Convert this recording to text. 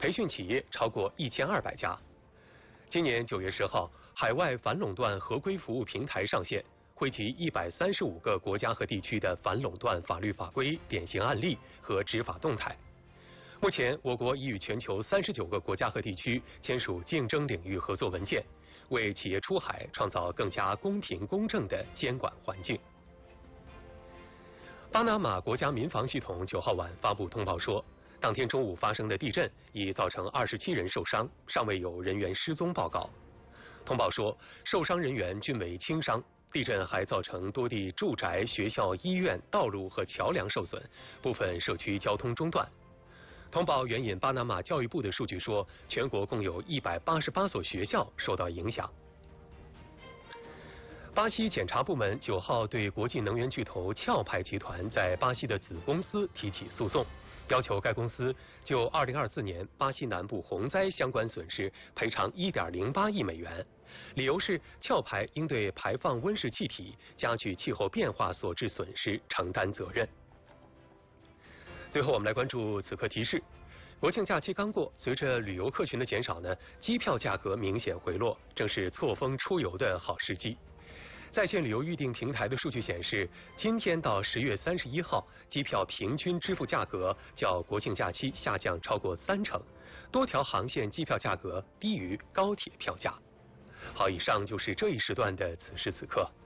培训企业超过1200家。今年9月10号，海外反垄断合规服务平台上线，汇集135个国家和地区的反垄断法律法规、典型案例和执法动态。目前，我国已与全球39个国家和地区签署竞争领域合作文件，为企业出海创造更加公平公正的监管环境。巴拿马国家民防系统9号晚发布通报说，当天中午发生的地震已造成27人受伤，尚未有人员失踪报告。通报说，受伤人员均为轻伤。地震还造成多地住宅、学校、医院、道路和桥梁受损，部分社区交通中断。通报援引巴拿马教育部的数据说，全国共有188所学校受到影响。巴西检察部门9号对国际能源巨头壳牌集团在巴西的子公司提起诉讼，要求该公司就2024年巴西南部洪灾相关损失赔偿1.08亿美元，理由是壳牌应对排放温室气体、加剧气候变化所致损失承担责任。最后，我们来关注此刻提示。国庆假期刚过，随着旅游客群的减少呢，机票价格明显回落，正是错峰出游的好时机。在线旅游预订平台的数据显示，今天到10月31号，机票平均支付价格较国庆假期下降超过30%，多条航线机票价格低于高铁票价。好，以上就是这一时段的此时此刻。